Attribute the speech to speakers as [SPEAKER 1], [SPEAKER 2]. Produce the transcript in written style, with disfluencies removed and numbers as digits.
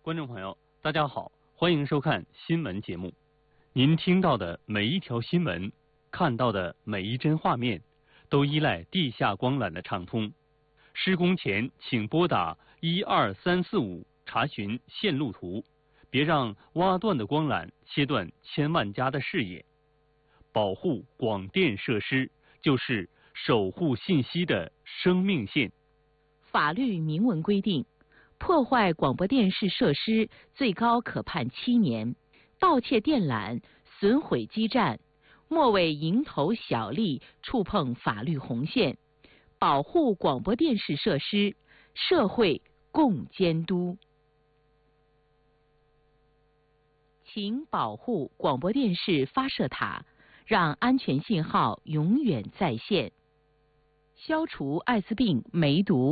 [SPEAKER 1] 观众朋友，大家好，欢迎收看新闻节目。您听到的每一条新闻，看到的每一帧画面，都依赖地下光缆的畅通。施工前，请拨打12345查询线路图，别让挖断的光缆切断千万家的视野。保护广电设施，就是守护信息的生命线。
[SPEAKER 2] 法律明文规定，破坏广播电视设施最高可判7年，盗窃电缆、损毁基站，莫为蝇头小利触碰法律红线。保护广播电视设施，社会共监督。请保护广播电视发射塔，让安全信号永远在线。消除艾滋病、梅毒。